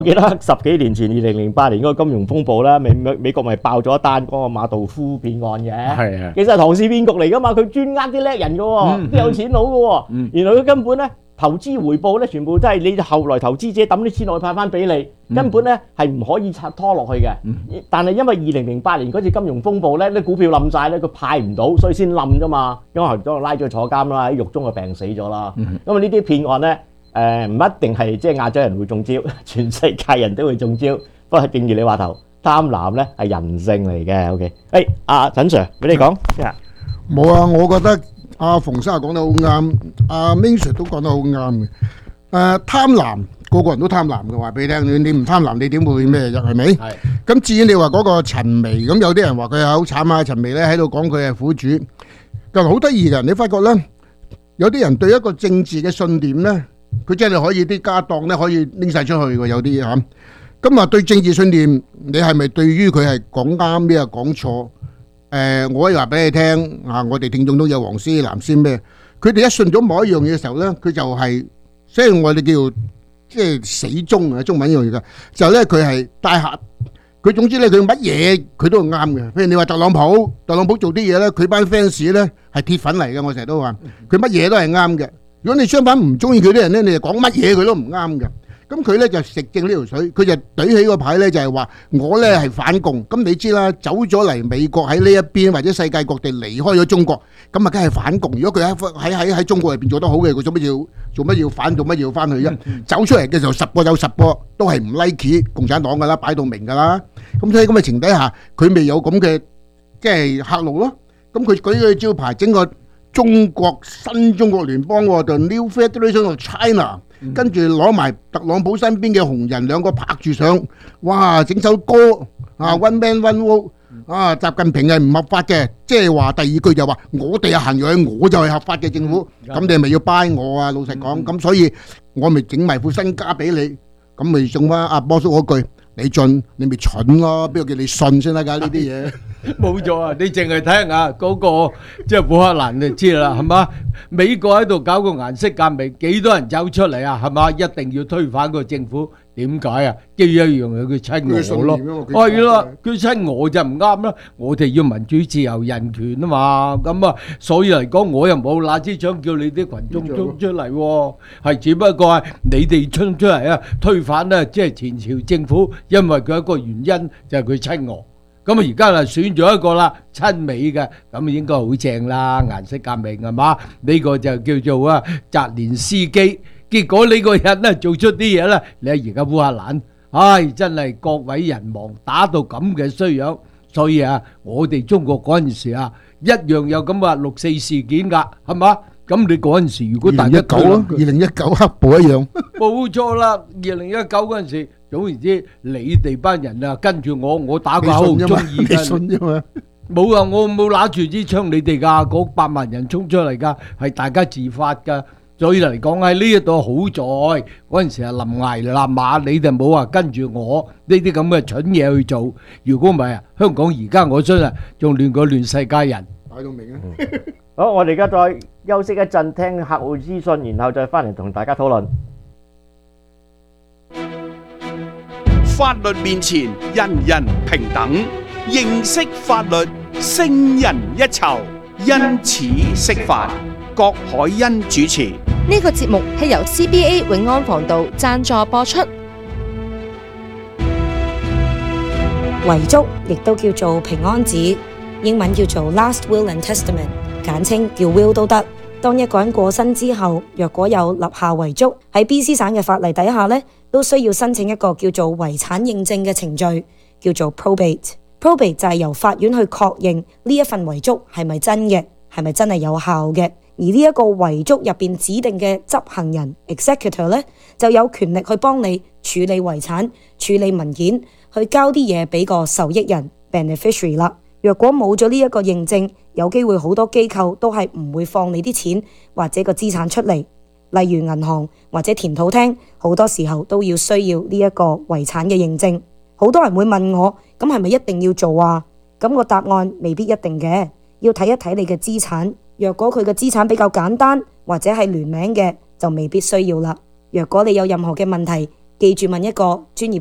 記得十幾年前2008年嗰個金融風暴啦，美國咪爆咗一單嗰個馬道夫騙案嘅。 係啊， 其實係龐氏騙局嚟㗎嘛，佢專呃啲叻人㗎喎，啲有錢佬㗎喎。原來佢根本咧投資回報咧，全部都係你後來投資者抌啲錢落去派翻俾你，根本咧係唔可以拖落去嘅。但係因為2008年嗰次金融風暴咧，啲股票冧晒咧，佢派唔到，所以先冧啫嘛。因為後來拉咗佢坐監啦，喺獄中就病死咗啦。因為呢啲騙案咧。唔一定係即係亞洲人會中招，全世界人都會中招。不過正如你話頭，貪婪咧係人性嚟嘅。OK，阿陳 Sir 俾你講。 冇啊，我覺得阿馮生講得好啱，阿 Ming Sir 都講得好啱嘅。貪婪，個個人都貪婪嘅，話俾你聽。你唔貪婪，你點會咩啫？係咪？係。咁至於你話嗰個陳薇，咁有啲人話佢係好慘啊。陳薇咧喺度講佢係苦主，就好得意嘅。你發覺咧，有啲人對一個政治嘅信念咧。佢真係可以啲家當咧，可以拎晒出去嘅，有啲嚇。咁啊，對政治信念，你係咪對於佢係講啱咩啊講錯？我可以話俾你聽啊，我哋聽眾都有黃絲、藍絲咩？佢哋一信咗某一樣嘢嘅時候咧，佢就係即係我哋叫即係死忠啊，中文用語嘅，就咧佢係大客。佢總之咧，佢乜嘢佢都係啱嘅。譬如你話特朗普做啲嘢咧，佢班 fans 咧係鐵粉嚟嘅。我成日都話，佢乜嘢都係啱嘅。如果你相反唔中意佢啲人咧，你就講乜嘢佢都唔啱嘅。咁佢咧就食正呢條水，佢就舉起個牌咧就係話我咧係反共。咁你知啦，走咗嚟美國喺呢一邊或者世界各地離開咗中國，咁啊梗係反共。如果佢喺中國入邊做得好嘅，佢做乜要反，做乜要翻去啫？走出嚟嘅時候10個有10個都係唔 like 共產黨噶啦，擺到明噶啦。咁所以咁嘅情底下，佢未有咁嘅即係客路咯。咁佢舉個招牌整個新中國聯邦喎，就 New Federation of China，跟住攞埋特朗普身邊嘅紅人兩個拍住上，哇！整首歌啊 ，One Man One Vote 啊，習近平係唔合法嘅，即係話第二句就話我哋行入去，我就係合法嘅政府，咁你係咪要 buy 我啊？老實講，咁所以我咪整埋副身家俾你，咁咪送翻阿波叔嗰句。你信你咪蠢咯，邊個叫你信先得㗎？呢啲嘢冇錯啊！你淨係睇下嗰個即係烏克蘭就知啦，係嘛？美國喺度搞個顏色革命，幾多人走出嚟啊？係嘛？一定要推翻個政府，點解啊？基於一樣嘢，佢親俄咯，係啦，佢親俄就唔啱啦。我哋要民主、自由、人權啊嘛，咁啊，所以嚟講，我又冇拿支槍叫你啲群眾衝出嚟喎，係只不過係你哋衝出嚟啊，推翻咧即係前朝政府。因為佢一個原因就係佢親俄，咁啊而家啊選咗一個啦親美嘅，咁應該好正啦，顏色革命係嘛？呢個就叫做啊澤連斯基，結果呢個人咧做出啲嘢咧，你睇而家烏克蘭，唉真係各位人亡，打到咁嘅衰樣，所以啊我哋中國嗰陣時啊一樣有咁啊6.4事件㗎，係嘛？咁你嗰陣時如果大家 2019黑暴一樣， 冇錯啦，2019嗰陣時。總言之，你哋班人啊，跟住我打個口好中意嘅。你信啫嘛？冇啊，我冇拿住支槍，你哋㗎嗰8萬人衝出嚟㗎，係大家自發㗎。所以嚟講喺呢一度好在嗰陣時係臨崖勒馬，你哋冇話跟住我呢啲咁嘅蠢嘢去做。如果唔係啊，香港而家我相信仲亂過亂世佳人。 擺到明啊！ 好，我哋而家再休息一陣，聽客戶資訊，然後再翻嚟同大家討論。 法律面前，人人平等。認識法律，勝人一籌。因此釋法。郭海欣主持。 呢個節目係由 CBA 永安防盜贊助播出。 遺囑亦都叫做平安紙，英文叫做 Last Will and Testament， 簡稱叫 Will 都得。當一個人過身之後，若果有立下遺囑，喺 BC 省嘅法例底下呢，都需要申請一個叫做遺產認證嘅程序，叫做 probate。probate 就係由法院去確認呢一份遺囑係咪真嘅，係咪真係有效嘅。而呢一個遺囑入邊指定嘅執行人 executor 呢，就有權力去幫你處理遺產、處理文件，去交啲嘢俾個受益人 beneficiary 啦。若果冇咗呢一個認證，有機會好多機構都係唔會放你啲錢或者個資產出嚟，例如銀行或者田土廳，好多時候都要需要呢一個遺產嘅認證。好多人會問我，咁係咪一定要做啊？咁個答案未必一定嘅，要睇一睇你嘅資產。若果佢嘅資產比較簡單或者係聯名嘅，就未必需要啦。若果你有任何嘅問題， 記住問一個專業